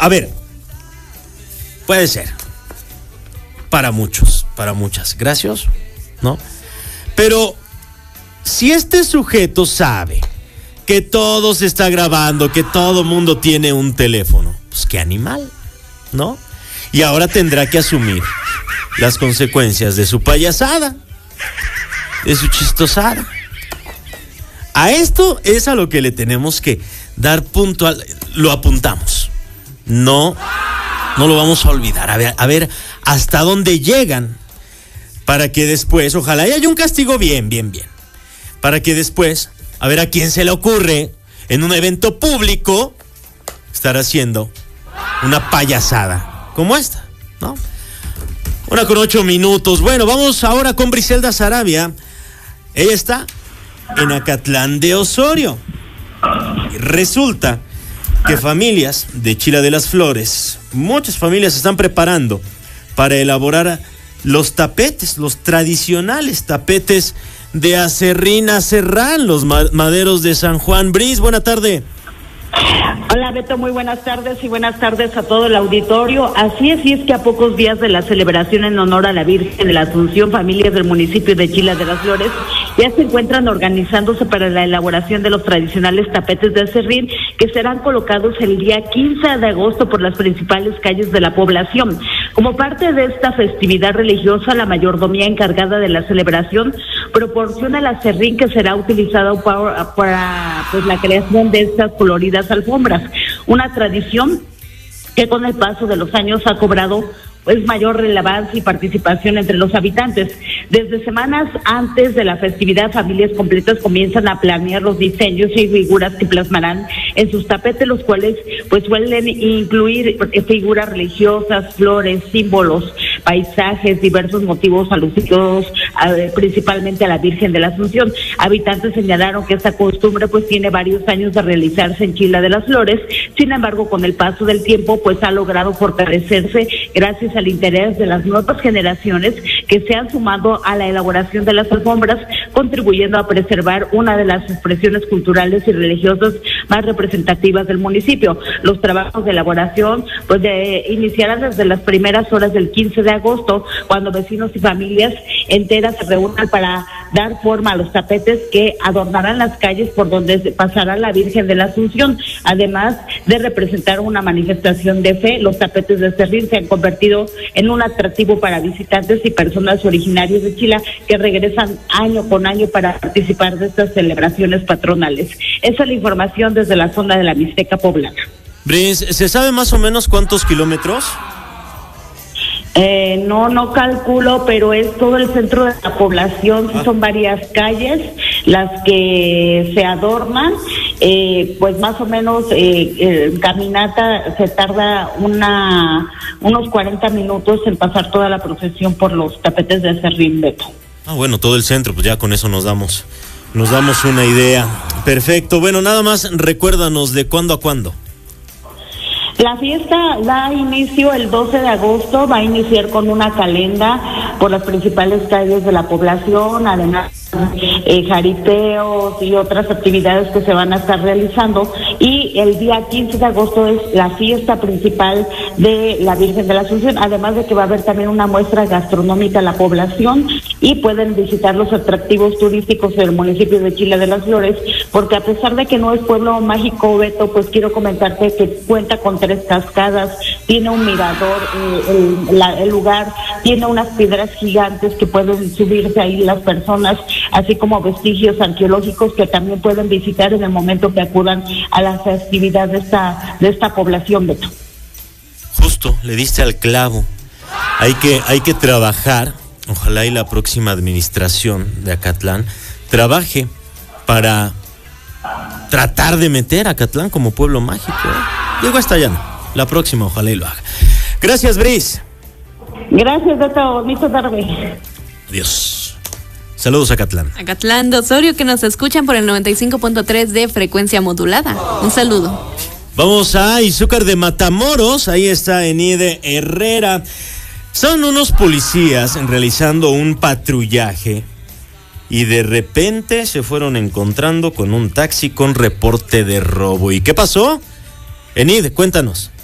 A ver, puede ser. Para muchos, para muchas. Gracias, ¿no? Pero si este sujeto sabe que todo se está grabando, que todo mundo tiene un teléfono, pues qué animal, ¿no? Y ahora tendrá que asumir las consecuencias de su payasada, de su chistosada. A esto es a lo que le tenemos que dar puntual, lo apuntamos. No lo vamos a olvidar. A ver hasta dónde llegan, para que después, ojalá haya un castigo bien, para que después, a ver a quién se le ocurre en un evento público estar haciendo una payasada como esta, ¿no? 1:08. Bueno, vamos ahora con Briselda Sarabia. Ella está en Acatlán de Osorio. Y resulta que familias de Chila de las Flores, muchas familias se están preparando para elaborar los tapetes, los tradicionales tapetes de acerrín a serrán, los maderos de San Juan. Bris, buena tarde. Hola Beto, muy buenas tardes y buenas tardes a todo el auditorio. Así es que a pocos días de la celebración en honor a la Virgen de la Asunción, familias del municipio de Chila de las Flores ya se encuentran organizándose para la elaboración de los tradicionales tapetes de acerrín que serán colocados el día 15 de agosto por las principales calles de la población. Como parte de esta festividad religiosa, la mayordomía encargada de la celebración proporciona el acerrín que será utilizado para la creación de estas coloridas alfombras, una tradición que con el paso de los años ha cobrado mayor relevancia y participación entre los habitantes. Desde semanas antes de la festividad, familias completas comienzan a planear los diseños y figuras que plasmarán en sus tapetes, los cuales suelen incluir figuras religiosas, flores, símbolos, paisajes, diversos motivos alusivos principalmente a la Virgen de la Asunción. Habitantes señalaron que esta costumbre tiene varios años de realizarse en Chila de las Flores. Sin embargo, con el paso del tiempo ha logrado fortalecerse gracias al interés de las nuevas generaciones que se han sumado a la elaboración de las alfombras, contribuyendo a preservar una de las expresiones culturales y religiosas más representativas del municipio. Los trabajos de elaboración iniciarán desde las primeras horas del 15 de agosto, cuando vecinos y familias enteras se reúnan para dar forma a los tapetes que adornarán las calles por donde pasará la Virgen de la Asunción. Además de representar una manifestación de fe, los tapetes de acerrín se han convertido en un atractivo para visitantes y personas originarias de Chila que regresan año con año para participar de estas celebraciones patronales. Esa es la información desde la zona de la Mixteca poblana. Bris, ¿se sabe más o menos cuántos kilómetros? No calculo, pero es todo el centro de la población, son varias calles las que se adornan, más o menos caminata se tarda unos 40 minutos en pasar toda la procesión por los tapetes de acerrín, Beto. Bueno, todo el centro, ya con eso nos damos una idea. Perfecto, bueno, nada más recuérdanos de cuándo a cuándo. La fiesta da inicio el 12 de agosto, va a iniciar con una calenda por las principales calles de la población, además jaripeos y otras actividades que se van a estar realizando, y el día 15 de agosto es la fiesta principal de la Virgen de la Asunción, además de que va a haber también una muestra gastronómica a la población y pueden visitar los atractivos turísticos del municipio de Chila de las Flores, porque a pesar de que no es pueblo mágico, Beto, quiero comentarte que cuenta con 3 cascadas, tiene un mirador, el lugar tiene unas piedras gigantes que pueden subirse ahí las personas, así como vestigios arqueológicos que también pueden visitar en el momento que acudan a la festividad de esta población, Beto. Justo, le diste al clavo. Hay que trabajar, ojalá y la próxima administración de Acatlán trabaje para tratar de meter a Acatlán como pueblo mágico. Diego hasta allá, la próxima ojalá y lo haga. Gracias, Bris. Gracias, Beto, bonito tarde. Adiós. Saludos a Acatlán. Acatlán de Osorio, que nos escuchan por el 95.3 de frecuencia modulada. Un saludo. Vamos a Izúcar de Matamoros, ahí está Enide Herrera. Son unos policías realizando un patrullaje y de repente se fueron encontrando con un taxi con reporte de robo. ¿Y qué pasó? Enid, cuéntanos.